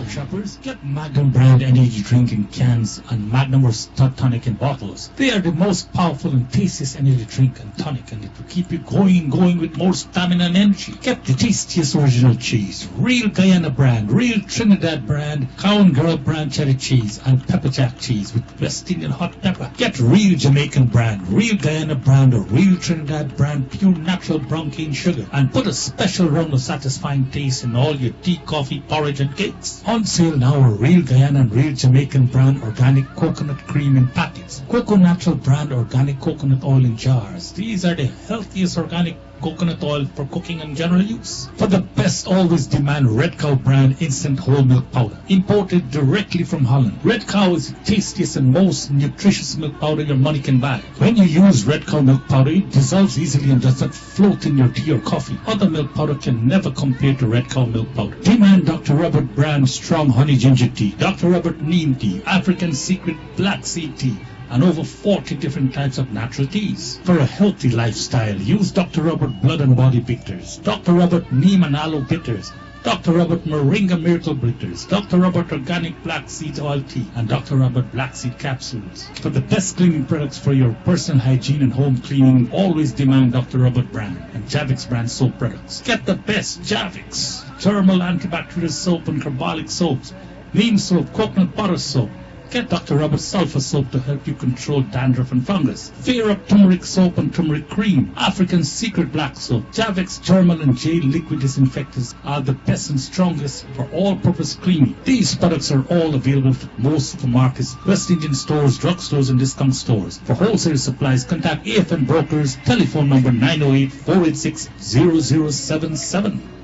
Hello shoppers, get Magnum brand energy drink in cans and Magnum or Stud Tonic in bottles. They are the most powerful and tastiest energy drink and tonic, and it will keep you going with more stamina and energy. Get the tastiest original cheese, real Guyana brand, real Trinidad brand, Cow and Girl brand cheddar cheese and pepper jack cheese with West Indian hot pepper. Get real Jamaican brand, real Guyana brand or real Trinidad brand pure natural brown cane sugar, and put a special round of satisfying taste in all your tea, coffee, porridge and cakes. On sale now are real Guyana and real Jamaican brand organic coconut cream in packets, Coco Natural brand organic coconut oil in jars. These are the healthiest organic coconut oil for cooking and general use. For the best, always demand Red Cow brand instant whole milk powder, imported directly from Holland. Red Cow is the tastiest and most nutritious milk powder your money can buy. When you use Red Cow milk powder, it dissolves easily and does not float in your tea or coffee. Other milk powder can never compare to Red Cow milk powder. Demand Dr. Robert brand strong honey ginger tea, Dr. Robert neem tea, African secret black seed tea, and over 40 different types of natural teas. For a healthy lifestyle, use Dr. Robert Blood and Body Bitters, Dr. Robert Neem and Aloe Bitters, Dr. Robert Moringa Miracle Bitters, Dr. Robert Organic Black Seed Oil Tea, and Dr. Robert Black Seed Capsules. For the best cleaning products for your personal hygiene and home cleaning, always demand Dr. Robert brand and Javix brand soap products. Get the best Javix thermal antibacterial soap and carbolic soaps, neem soap, coconut butter soap. Get Dr. Robert Sulfur Soap to help you control dandruff and fungus. Fear Up Turmeric Soap and Turmeric Cream. African Secret Black Soap. Javix Thermal and Jade Liquid Disinfectants are the best and strongest for all-purpose cleaning. These products are all available from most supermarkets, West Indian stores, drugstores and discount stores. For wholesale supplies, contact AFN Brokers. Telephone number 908-486-0077.